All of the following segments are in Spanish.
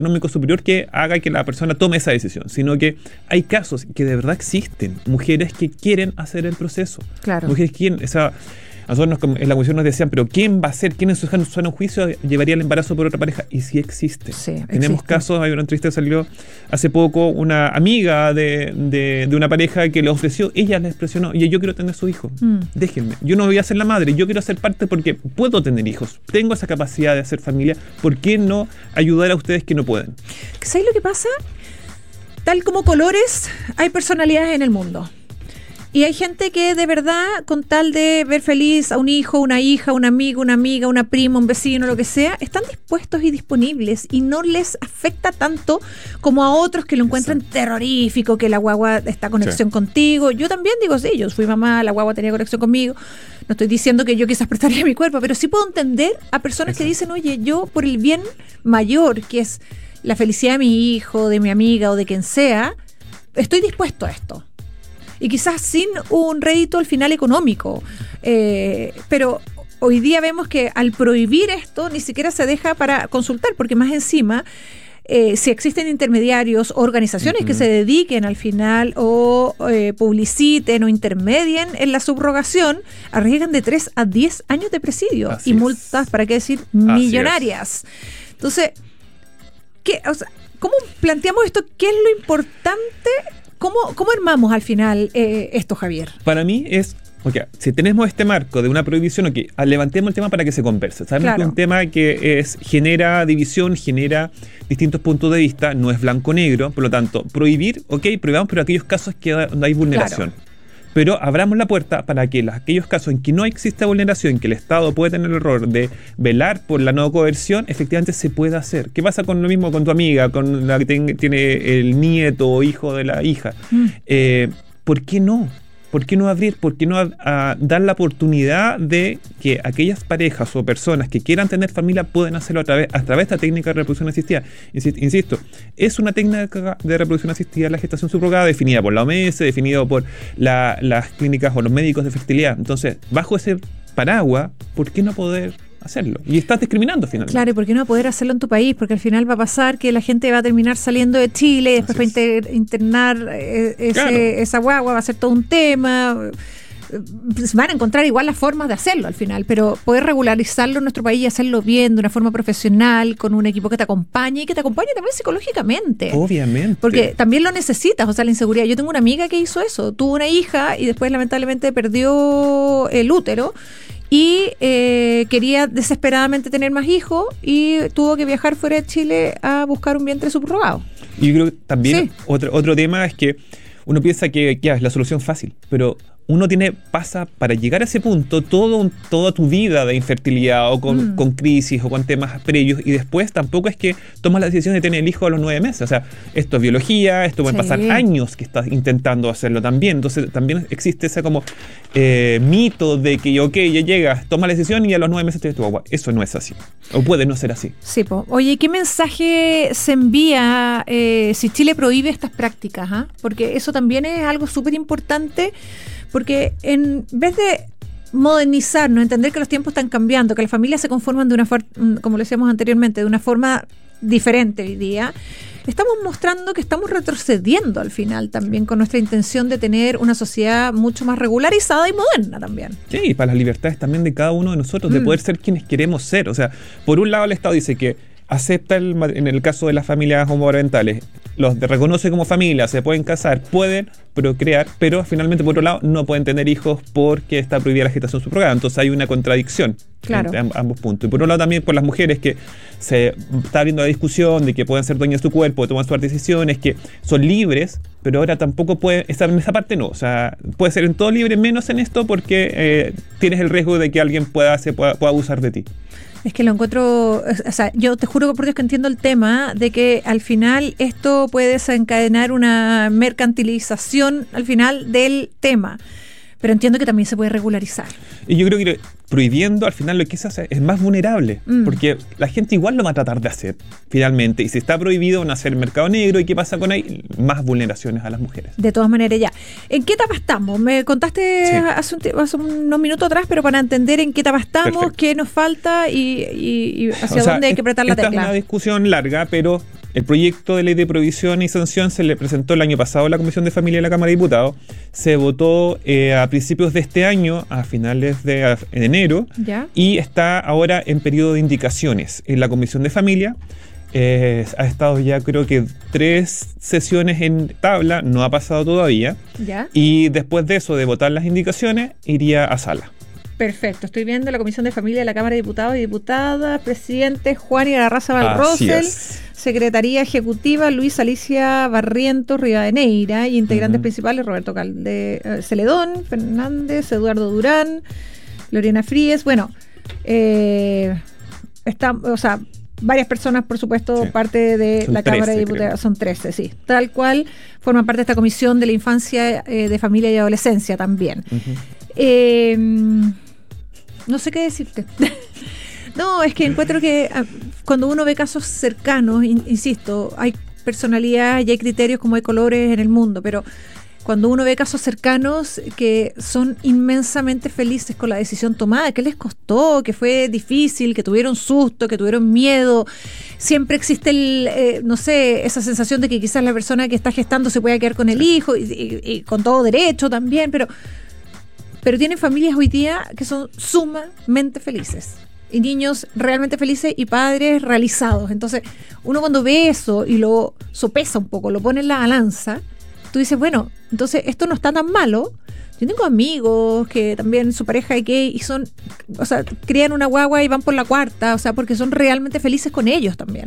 económico superior que haga que la persona tome esa decisión, sino que hay casos que de verdad existen, mujeres que quieren hacer el proceso, claro. Mujeres que quieren, nosotros en la comisión nos decían, pero ¿quién va a ser? ¿Quién en su sano juicio llevaría el embarazo por otra pareja? Y sí existe. Tenemos casos, hay una entrevista que salió hace poco, una amiga de una pareja que le ofreció, ella les presionó, oye, yo quiero tener su hijo, déjenme, yo no voy a ser la madre, yo quiero ser parte porque puedo tener hijos, tengo esa capacidad de hacer familia, ¿por qué no ayudar a ustedes que no pueden? ¿Sabes lo que pasa? Tal como colores, hay personalidades en el mundo. Y hay gente que de verdad, con tal de ver feliz a un hijo, una hija, un amigo, una amiga, una prima, un vecino, lo que sea, están dispuestos y disponibles y no les afecta tanto como a otros que lo encuentran terrorífico, que la guagua está en conexión contigo. Yo también digo, sí, yo fui mamá, la guagua tenía conexión conmigo. No estoy diciendo que yo quizás prestaría mi cuerpo, pero sí puedo entender a personas que dicen, oye, yo por el bien mayor, que es la felicidad de mi hijo, de mi amiga o de quien sea, estoy dispuesto a esto. Y quizás sin un rédito al final económico. Pero hoy día vemos que al prohibir esto ni siquiera se deja para consultar, porque más encima, si existen intermediarios, organizaciones que se dediquen al final o publiciten o intermedien en la subrogación, arriesgan de 3 a 10 años de presidio. Así y multas, ¿para qué decir? Millonarias. Entonces, ¿cómo planteamos esto? ¿Qué es lo importante? ¿Cómo armamos al final esto, Javier? Para mí es, si tenemos este marco de una prohibición, levantemos el tema para que se converse. Sabemos que es un tema que genera división, genera distintos puntos de vista, no es blanco-negro, por lo tanto, prohibir, prohibamos, pero aquellos casos donde hay vulneración. Claro. Pero abramos la puerta para que aquellos casos en que no exista vulneración, que el Estado puede tener el error de velar por la no coerción, efectivamente se pueda hacer. ¿Qué pasa con lo mismo con tu amiga, con la que tiene el nieto o hijo de la hija? ¿Por qué no? ¿Por qué no abrir? ¿Por qué no dar la oportunidad de que aquellas parejas o personas que quieran tener familia puedan hacerlo a través de esta técnica de reproducción asistida? Insisto, es una técnica de reproducción asistida, la gestación subrogada, definida por la OMS, definida por las clínicas o los médicos de fertilidad. Entonces, bajo ese paraguas, ¿por qué no poder hacerlo? Y estás discriminando finalmente. Claro, ¿y por qué no poder hacerlo en tu país? Porque al final va a pasar que la gente va a terminar saliendo de Chile y después va a internar esa guagua, va a ser todo un tema. Van a encontrar igual las formas de hacerlo al final, pero poder regularizarlo en nuestro país y hacerlo bien, de una forma profesional, con un equipo que te acompañe y que te acompañe también psicológicamente. Obviamente. Porque también lo necesitas, o sea, la inseguridad. Yo tengo una amiga que hizo eso, tuvo una hija y después lamentablemente perdió el útero y quería desesperadamente tener más hijos y tuvo que viajar fuera de Chile a buscar un vientre subrogado. Y yo creo que también otro tema es que uno piensa que es la solución fácil, pero uno pasa para llegar a ese punto toda tu vida de infertilidad o con crisis o con temas previos, y después tampoco es que tomas la decisión de tener el hijo a los 9 meses. O sea, esto es biología, esto puede pasar años que estás intentando hacerlo también. Entonces también existe ese como mito de que ya llegas, tomas la decisión y a los 9 meses tienes tu agua. Eso no es así. O puede no ser así. Sí, oye, ¿qué mensaje se envía si Chile prohíbe estas prácticas? Porque eso también es algo súper importante. Porque en vez de modernizarnos, entender que los tiempos están cambiando, que las familias se conforman de una forma, como lo decíamos anteriormente, de una forma diferente hoy día, estamos mostrando que estamos retrocediendo al final también con nuestra intención de tener una sociedad mucho más regularizada y moderna también. Sí, y para las libertades también de cada uno de nosotros, de poder ser quienes queremos ser. O sea, por un lado el Estado dice que acepta en el caso de las familias homoparentales, los reconoce como familia, se pueden casar, pueden procrear, pero finalmente por otro lado no pueden tener hijos porque está prohibida la gestación subrogada. Entonces hay una contradicción entre ambos puntos. Y por otro lado también por las mujeres, que se está abriendo la discusión de que pueden ser dueñas de su cuerpo, de tomar sus decisiones, que son libres, pero ahora tampoco puede estar en esa parte. No, o sea, puede ser en todo libre menos en esto, porque tienes el riesgo de que alguien pueda abusar de ti. Es que lo encuentro, o sea, yo te juro por Dios que entiendo el tema de que al final esto puede desencadenar una mercantilización al final del tema, pero entiendo que también se puede regularizar. Y yo creo que prohibiendo al final lo que se hace es más vulnerable, porque la gente igual lo va a tratar de hacer finalmente, y si está prohibido van a hacer mercado negro, y ¿qué pasa con ahí? Más vulneraciones a las mujeres. De todas maneras, ya. ¿En qué etapa estamos? Me contaste hace unos minutos atrás, pero para entender en qué etapa estamos, qué nos falta y hacia dónde hay que apretar la tecla. Esta es una discusión larga, pero El proyecto de ley de prohibición y sanción se le presentó el año pasado a la Comisión de Familia de la Cámara de Diputados. Se votó a principios de este año, a finales de enero, ¿ya? Y está ahora en periodo de indicaciones en la Comisión de Familia. Ha estado ya creo que 3 sesiones en tabla, no ha pasado todavía. ¿Ya? Y después de eso, de votar las indicaciones, iría a sala. Perfecto, estoy viendo la Comisión de Familia de la Cámara de Diputados y Diputadas, presidente Juan Igarraza Valrosel, Secretaría Ejecutiva Luis Alicia Barrientos Rivadeneira y integrantes principales Roberto Celedón, Fernández, Eduardo Durán, Lorena Fríes. Bueno, varias personas, por supuesto, parte de la Cámara de Diputados, son 13, sí. Tal cual, forman parte de esta Comisión de la Infancia, de Familia y Adolescencia también. No sé qué decirte. No, es que encuentro que cuando uno ve casos cercanos, insisto, hay personalidades y hay criterios como hay colores en el mundo, pero cuando uno ve casos cercanos que son inmensamente felices con la decisión tomada, que les costó, que fue difícil, que tuvieron susto, que tuvieron miedo, siempre existe esa sensación de que quizás la persona que está gestando se pueda quedar con el hijo y con todo derecho también, pero tienen familias hoy día que son sumamente felices y niños realmente felices y padres realizados. Entonces, uno cuando ve eso y lo sopesa un poco, lo pone en la balanza, tú dices, bueno, entonces esto no está tan malo. Yo tengo amigos que también su pareja es gay y crían una guagua y van por la 4ª, porque son realmente felices con ellos también.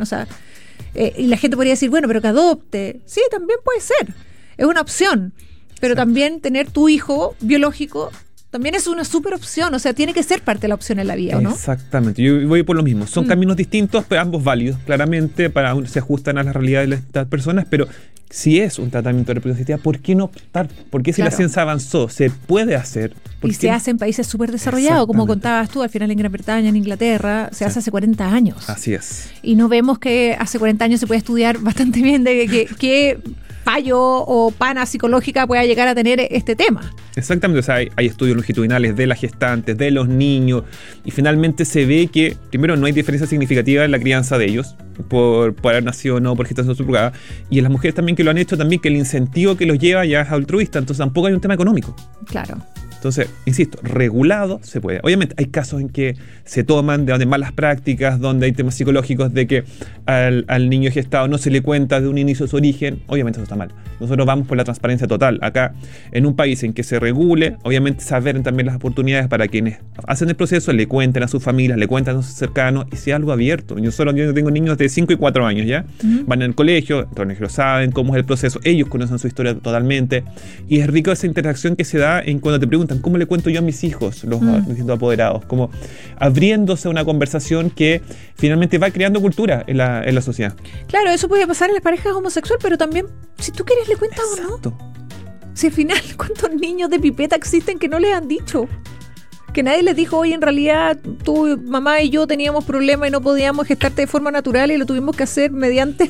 Y la gente podría decir, bueno, pero que adopte. Sí, también puede ser. Es una opción. Pero exacto, también tener tu hijo biológico también es una súper opción, tiene que ser parte de la opción en la vida, ¿o no? Exactamente, yo voy por lo mismo. Son caminos distintos, pero ambos válidos, claramente, se ajustan a las realidades de las personas, pero si es un tratamiento de reproductividad, ¿por qué no optar? ¿Por qué si la ciencia avanzó, se puede hacer? Y se hace en países súper desarrollados, como contabas tú, al final en Gran Bretaña, en Inglaterra, se hace hace 40 años. Así es. Y no vemos que hace 40 años se puede estudiar bastante bien de qué fallo o pana psicológica pueda llegar a tener este tema. Exactamente, hay estudios longitudinales de las gestantes, de los niños, y finalmente se ve que, primero, no hay diferencia significativa en la crianza de ellos, por haber nacido o no, por gestación subrogada, y en las mujeres también que lo han hecho, también que el incentivo que los lleva ya es altruista, entonces tampoco hay un tema económico. Claro. Entonces, insisto, regulado se puede. Obviamente hay casos en que se toman de malas prácticas, donde hay temas psicológicos de que al niño gestado no se le cuenta de un inicio su origen. Obviamente eso está mal. Nosotros vamos por la transparencia total. Acá, en un país en que se regule, obviamente saber también las oportunidades para quienes hacen el proceso, le cuenten a sus familias, le cuenten a sus cercanos y sea algo abierto. Yo tengo niños de 5 y 4 años ya. Van al colegio, lo saben cómo es el proceso, ellos conocen su historia totalmente. Y es rico esa interacción que se da en cuando te preguntan ¿cómo le cuento yo a mis hijos, los distintos apoderados? Como abriéndose una conversación que finalmente va creando cultura en la sociedad. Claro, eso puede pasar en las parejas homosexuales, pero también, si tú quieres, le cuentas o no. Si al final, ¿cuántos niños de pipeta existen que no les han dicho? Que nadie les dijo, oye, en realidad tu mamá y yo teníamos problemas y no podíamos gestarte de forma natural y lo tuvimos que hacer mediante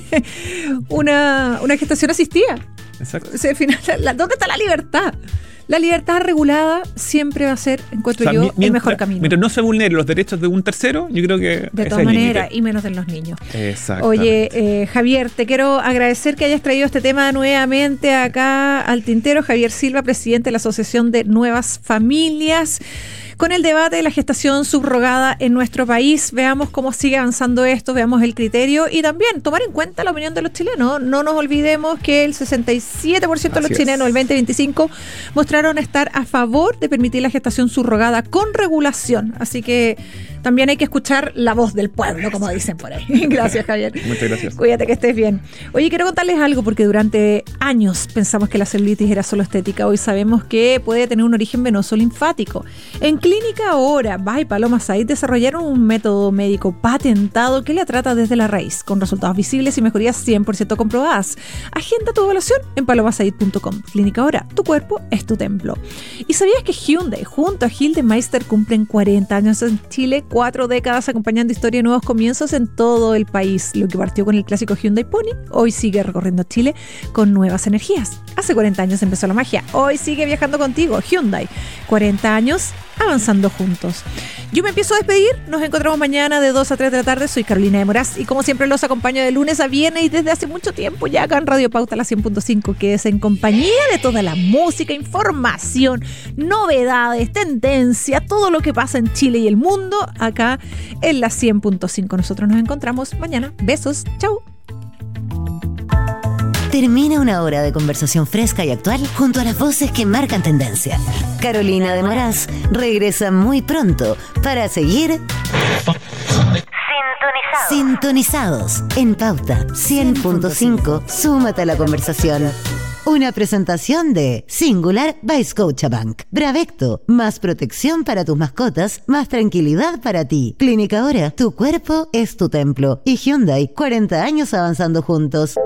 una gestación asistida. Exacto. O sea, al final, ¿dónde está la libertad? La libertad regulada siempre va a ser, encuentro yo, el mejor camino. Mientras no se vulneren los derechos de un tercero, yo creo que de todas maneras, y menos de los niños. Exacto. Oye, Javier, te quiero agradecer que hayas traído este tema nuevamente acá al tintero. Javier Silva, presidente de la Asociación de Nuevas Familias, con el debate de la gestación subrogada en nuestro país. Veamos cómo sigue avanzando esto, veamos el criterio y también tomar en cuenta la opinión de los chilenos. No nos olvidemos que el 67% de los chilenos, el 2025, mostraron estar a favor de permitir la gestación subrogada con regulación. Así que también hay que escuchar la voz del pueblo, como dicen por ahí. Gracias, Javier. Muchas gracias. Cuídate, que estés bien. Oye, quiero contarles algo, porque durante años pensamos que la celulitis era solo estética. Hoy sabemos que puede tener un origen venoso linfático. En Clínica Ahora by Paloma Said desarrollaron un método médico patentado que la trata desde la raíz, con resultados visibles y mejorías 100% comprobadas. Agenda tu evaluación en palomasaid.com. Clínica Ahora, tu cuerpo es tu templo. ¿Y sabías que Hyundai junto a Gildemeister cumplen 40 años en Chile? 4 décadas acompañando historia y nuevos comienzos en todo el país. Lo que partió con el clásico Hyundai Pony, hoy sigue recorriendo Chile con nuevas energías. Hace 40 años empezó la magia, hoy sigue viajando contigo. Hyundai, 40 años avanzando juntos. Yo me empiezo a despedir, nos encontramos mañana de 2 a 3 de la tarde, soy Carolina de Moraz y como siempre los acompaño de lunes a viernes y desde hace mucho tiempo ya acá en Radio Pauta, la 100.5, que es en compañía de toda la música, información, novedades, tendencia, todo lo que pasa en Chile y el mundo, acá en la 100.5. Nosotros nos encontramos mañana. Besos, chau. Termina una hora de conversación fresca y actual junto a las voces que marcan tendencia. Carolina de Moraz regresa muy pronto para seguir sintonizados en Pauta 100.5. Súmate a la conversación. Una presentación de Singular by Scotiabank. Bravecto, más protección para tus mascotas, más tranquilidad para ti. Clínica Hora, tu cuerpo es tu templo. Y Hyundai, 40 años avanzando juntos.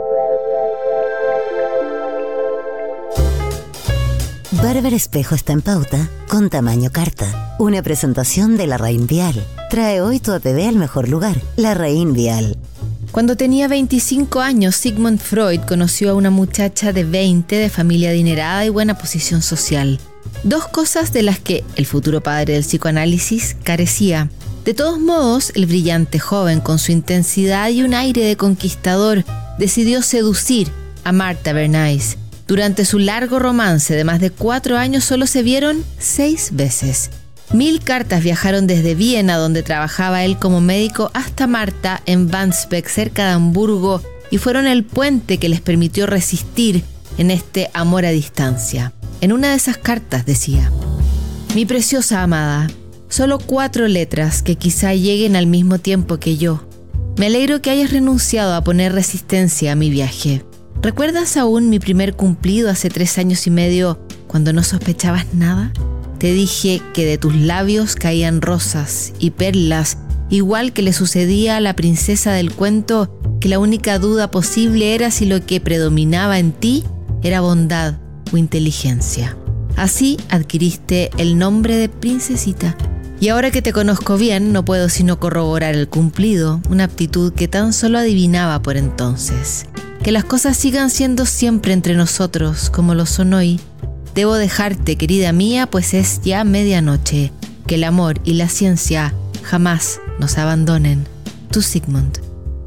Barber Espejo está en Pauta con tamaño carta. Una presentación de Larraín Vial. Trae hoy tu APB al mejor lugar. Larraín Vial. Cuando tenía 25 años, Sigmund Freud conoció a una muchacha de 20 de familia adinerada y buena posición social. Dos cosas de las que el futuro padre del psicoanálisis carecía. De todos modos, el brillante joven, con su intensidad y un aire de conquistador, decidió seducir a Martha Bernays. Durante su largo romance de más de 4 años solo se vieron 6 veces. 1000 cartas viajaron desde Viena, donde trabajaba él como médico, hasta Martha en Wandsbek, cerca de Hamburgo, y fueron el puente que les permitió resistir en este amor a distancia. En una de esas cartas decía: mi preciosa amada, solo 4 letras que quizá lleguen al mismo tiempo que yo. Me alegro que hayas renunciado a poner resistencia a mi viaje. ¿Recuerdas aún mi primer cumplido hace 3 años y medio, cuando no sospechabas nada? Te dije que de tus labios caían rosas y perlas, igual que le sucedía a la princesa del cuento, que la única duda posible era si lo que predominaba en ti era bondad o inteligencia. Así adquiriste el nombre de princesita. Y ahora que te conozco bien, no puedo sino corroborar el cumplido, una aptitud que tan solo adivinaba por entonces. Que las cosas sigan siendo siempre entre nosotros, como lo son hoy. Debo dejarte, querida mía, pues es ya medianoche. Que el amor y la ciencia jamás nos abandonen. Tu Sigmund.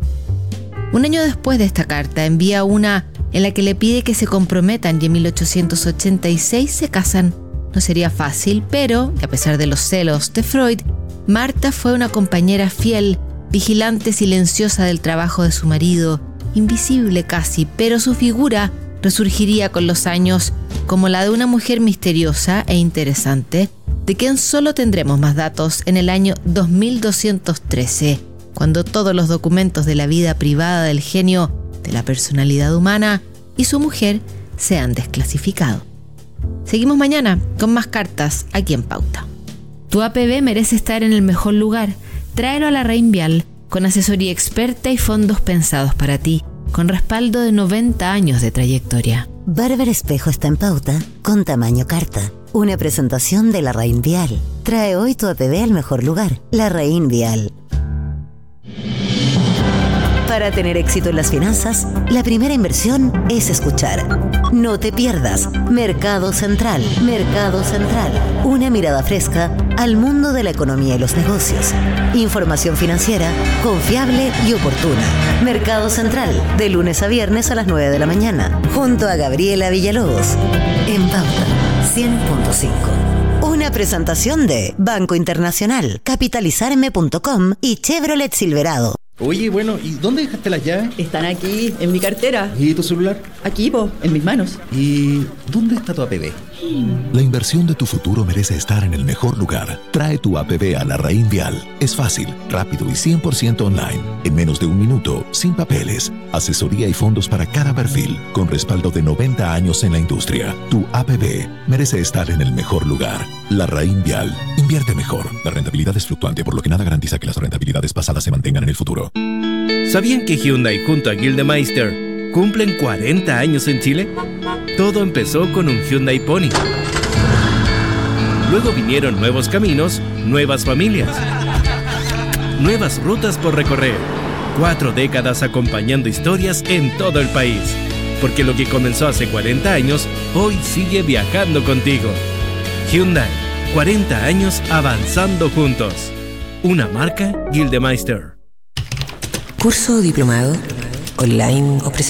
1 año después de esta carta, envía una en la que le pide que se comprometan y en 1886 se casan. No sería fácil, pero, a pesar de los celos de Freud, Martha fue una compañera fiel, vigilante silenciosa del trabajo de su marido, invisible casi, pero su figura resurgiría con los años como la de una mujer misteriosa e interesante, de quien solo tendremos más datos en el año 2213, cuando todos los documentos de la vida privada del genio, de la personalidad humana y su mujer sean desclasificados. Seguimos mañana con más cartas aquí en Pauta. Tu APB merece estar en el mejor lugar. Tráelo a Larraín Vial, con asesoría experta y fondos pensados para ti, con respaldo de 90 años de trayectoria. Barber Espejo está en Pauta con tamaño carta. Una presentación de Larraín Vial. Trae hoy tu APB al mejor lugar. Larraín Vial. Para tener éxito en las finanzas, la primera inversión es escuchar. No te pierdas Mercado Central. Mercado Central. Una mirada fresca al mundo de la economía y los negocios. Información financiera confiable y oportuna. Mercado Central, de lunes a viernes a las 9 de la mañana, junto a Gabriela Villalobos. En Pauta 100.5. Una presentación de Banco Internacional, Capitalizarme.com y Chevrolet Silverado. Oye, bueno, ¿y dónde dejaste las llaves? Están aquí, en mi cartera. ¿Y tu celular? Aquí, en mis manos. ¿Y dónde está tu APB? La inversión de tu futuro merece estar en el mejor lugar. Trae tu APB a Larraín Vial. Es fácil, rápido y 100% online. En menos de 1 minuto, sin papeles. Asesoría y fondos para cada perfil, con respaldo de 90 años en la industria. Tu APB merece estar en el mejor lugar. Larraín Vial. Invierte mejor. La rentabilidad es fluctuante, por lo que nada garantiza que las rentabilidades pasadas se mantengan en el futuro. ¿Sabían que Hyundai junto a Gildemeister cumplen 40 años en Chile? Todo empezó con un Hyundai Pony. Luego vinieron nuevos caminos, nuevas familias, nuevas rutas por recorrer. 4 décadas acompañando historias en todo el país. Porque lo que comenzó hace 40 años, hoy sigue viajando contigo. Hyundai, 40 años avanzando juntos. Una marca Gildemeister. Curso diplomado, online o presencial.